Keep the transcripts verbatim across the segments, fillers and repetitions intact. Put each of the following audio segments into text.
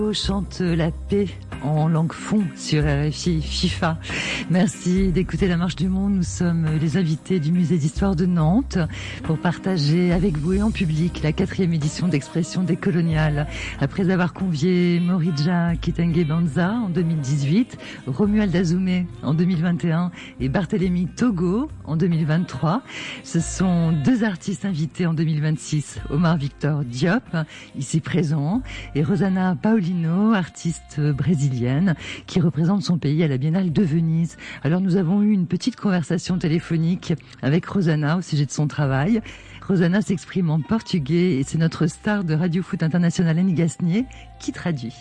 Chante la paix en langue fon sur R F I FIFA. Merci d'écouter La Marche du Monde. Nous sommes les invités du musée d'histoire de Nantes pour partager avec vous et en public la quatrième édition d'Expression décoloniale. Après avoir convié Morija Kitenge Banza en deux mille dix-huit, Romuald Azoumé en deux mille vingt et un et Barthélemy Togo en deux mille vingt-trois, ce sont deux artistes invités en deux mille vingt-six, Omar Victor Diop, ici présent, et Rosana Paulino, artiste brésilienne qui représente son pays à la Biennale de Venise. Alors nous avons eu une petite conversation téléphonique avec Rosana au sujet de son travail. Rosana s'exprime en portugais et c'est notre star de Radio Foot International Annie Gasnier qui traduit.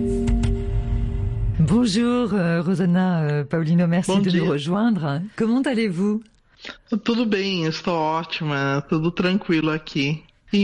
Bonjour euh, Rosana euh, Paulino, merci Bom de dia. nous rejoindre. Comment allez-vous? Tudo bem, estou ótima, tudo tranquilo aqui.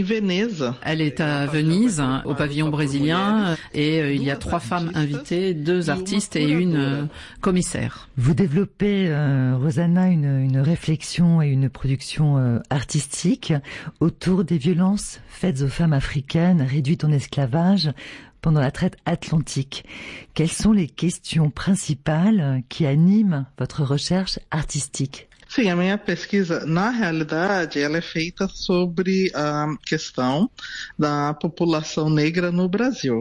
Elle est à Venise, au pavillon brésilien, et euh, il y a trois femmes invitées, deux artistes et une euh, commissaire. Vous développez, euh, Rosana, une, une réflexion et une production euh, artistique autour des violences faites aux femmes africaines réduites en esclavage pendant la traite atlantique. Quelles sont les questions principales qui animent votre recherche artistique? Sim, a minha pesquisa, na realidade, ela é feita sobre a questão da população negra no Brasil.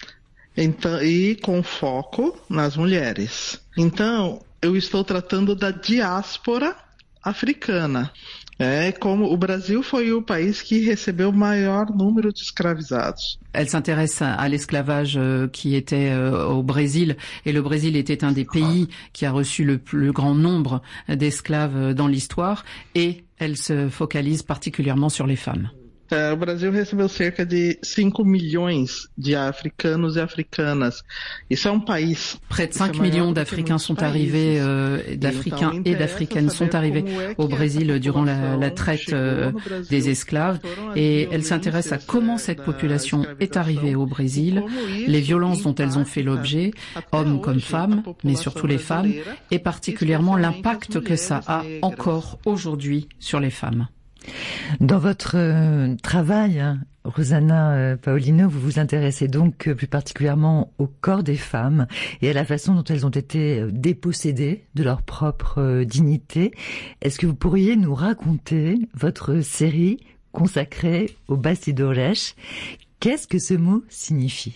Então, e com foco nas mulheres. Então, eu estou tratando da diáspora africana. É como o Brasil foi o país que recebeu o maior número de escravizados. Elle s'intéresse à l'esclavage qui était au Brésil, et le Brésil était un des pays qui a reçu le plus grand nombre d'esclaves dans l'histoire, et elle se focalise particulièrement sur les femmes. É, o Brasil recebeu cerca de cinco milhões de africanos e africanas. Isso é um país. Près de cinq millions d'Africains sont arrivés, euh, d'Africains et d'Africaines sont arrivés au Brésil durant la, la traite euh, des esclaves, et elle s'intéresse à comment cette population est arrivée au Brésil, les violences dont elles ont fait l'objet, hommes comme femmes, mais surtout les femmes, et particulièrement l'impact que ça a encore aujourd'hui sur les femmes. Dans votre euh, travail, hein, Rosana euh, Paulino, vous vous intéressez donc euh, plus particulièrement au corps des femmes et à la façon dont elles ont été euh, dépossédées de leur propre euh, dignité. Est-ce que vous pourriez nous raconter votre série consacrée aux bastidores? Qu'est-ce que ce mot signifie?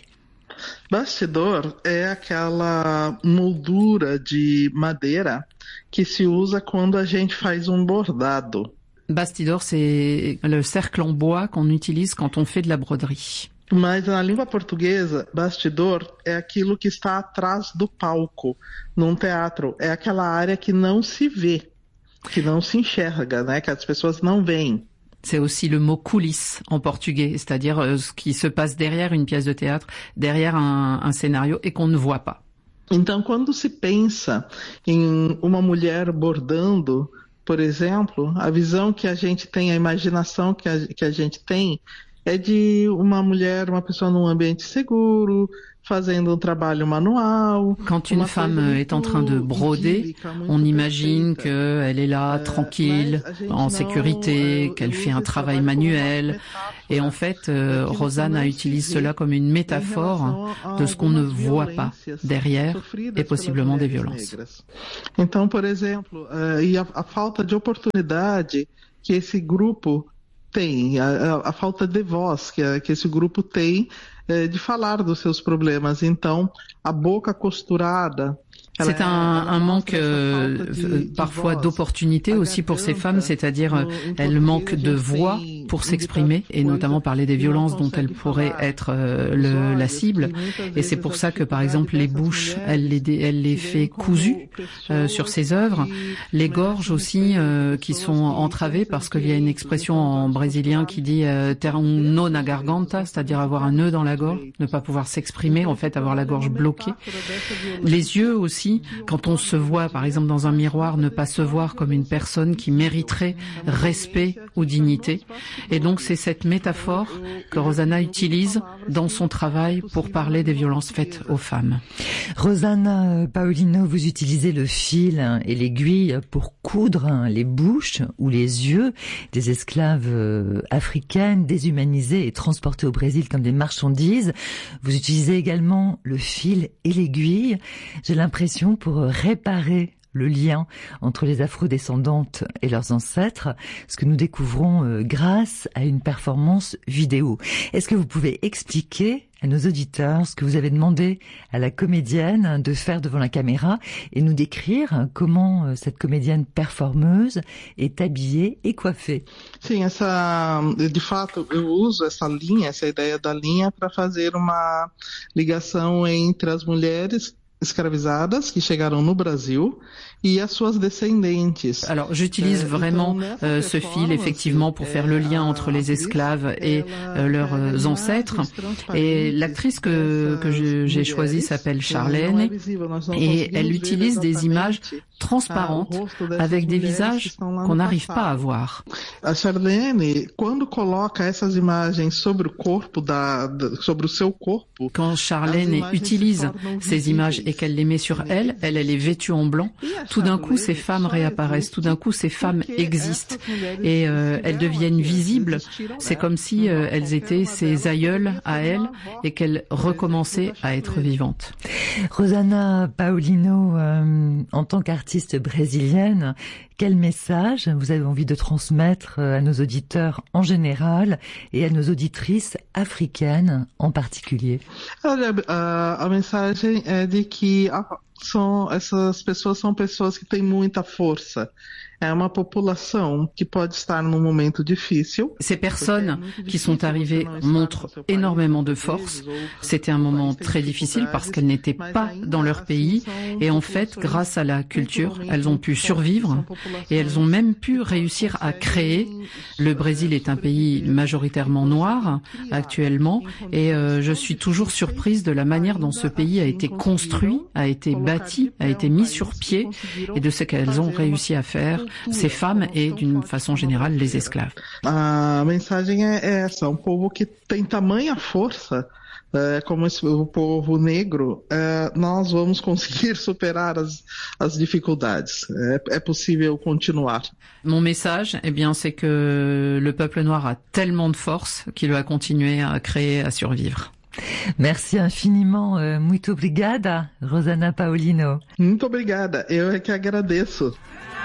Bastidor é aquela moldura de madeira que se usa quando a gente faz um bordado. Bastidor, c'est le cercle en bois qu'on utilise quand on fait de la broderie. Mas na língua portuguesa, bastidor é aquilo que está atrás do palco, num teatro. É aquela área que não se vê, que não se enxerga, né? Que as pessoas não veem. C'est aussi le mot coulisses en portugais, c'est-à-dire euh, ce qui se passe derrière une pièce de théâtre, derrière un, un scénario et qu'on ne voit pas. Então, quando se pensa em uma mulher bordando, por exemplo, a visão que a gente tem, a imaginação que a, que a gente tem é de uma mulher, uma pessoa num ambiente seguro, fazendo um trabalho manual. Quand une femme est en train de broder, on imagine qu'elle est là, tranquille, en sécurité, qu'elle fait un travail manuel. Et en fait, euh, Rosana utilise cela comme une métaphore de ce qu'on ne voit pas derrière et possiblement des violences. Então, por exemplo, e a, a falta de oportunidade que esse grupo tem, a, a, a falta de voz que, a, que esse grupo tem é, de falar dos seus problemas. Então, a boca costurada. C'est un, un manque euh, parfois d'opportunités aussi pour ces femmes, c'est-à-dire euh, elles manquent de voix pour s'exprimer et notamment parler des violences dont elles pourraient être euh, le, la cible. Et c'est pour ça que par exemple les bouches, elle les, elle les fait cousues euh, sur ses œuvres, les gorges aussi euh, qui sont entravées parce qu'il y a une expression en brésilien qui dit euh, ter un nó na garganta, c'est-à-dire avoir un nœud dans la gorge, ne pas pouvoir s'exprimer, en fait avoir la gorge bloquée. Les yeux aussi aussi, quand on se voit, par exemple, dans un miroir, ne pas se voir comme une personne qui mériterait respect ou dignité. Et donc, c'est cette métaphore que Rosana utilise dans son travail pour parler des violences faites aux femmes. Rosana Paolino, vous utilisez le fil et l'aiguille pour coudre les bouches ou les yeux des esclaves africaines déshumanisées et transportées au Brésil comme des marchandises. Vous utilisez également le fil et l'aiguille, j'ai l'impression, pour réparer le lien entre les afrodescendantes et leurs ancêtres, ce que nous découvrons euh, grâce à une performance vidéo. Est-ce que vous pouvez expliquer à nos auditeurs ce que vous avez demandé à la comédienne de faire devant la caméra et nous décrire comment euh, cette comédienne performeuse est habillée et coiffée? Sim, essa, de fato, eu uso essa linha, essa ideia da linha para fazer uma ligação entre as mulheres escravizadas que chegaram no Brasil et as suas descendentes. Alors, j'utilise vraiment euh, ce fil, effectivement, pour faire le lien entre les esclaves et euh, leurs euh, ancêtres. Et l'actrice que, que je, j'ai choisie s'appelle Charlene, et elle utilise des images transparentes avec des visages qu'on n'arrive pas à voir. A Charlene, quando coloca essas imagens sobre o corpo da, sobre o seu corpo, quand Charlene utilise ces images et qu'elle les met sur elle, elle, elle est vêtue en blanc. Tout d'un coup, ces femmes réapparaissent. Tout d'un coup, ces femmes existent et euh, elles deviennent visibles. C'est comme si euh, elles étaient ses aïeules à elle et qu'elles recommençaient à être vivantes. Rosana Paolino, euh, en tant qu'artiste brésilienne, quel message vous avez envie de transmettre à nos auditeurs en général et à nos auditrices africaines en particulier? Olha, a, a mensagem é de que a, são, essas pessoas são pessoas que têm muita força. É uma população que pode estar num momento difícil. Ces personnes qui sont arrivées montrent énormément de force. C'était un moment très difficile parce qu'elles n'étaient pas dans leur pays et en fait, grâce à la culture, elles ont pu survivre et elles ont même pu réussir à créer. Le Brésil est un pays majoritairement noir actuellement et euh, je suis toujours surprise de la manière dont ce pays a été construit, a été bâti, a été mis sur pied et de ce qu'elles ont réussi à faire. Ces femmes et, d'une façon générale, les esclaves. A mensagem é essa, um povo que tem tamanha força, é, como esse, o povo negro, é, nós vamos conseguir superar as, as dificuldades. É, é possível continuar. Mon message, eh bien, c'est que le peuple noir a tellement de force qu'il va continuer à créer, à survivre. Merci infiniment, uh, muito obrigada, Rosana Paolino. Muito obrigada, eu é que agradeço.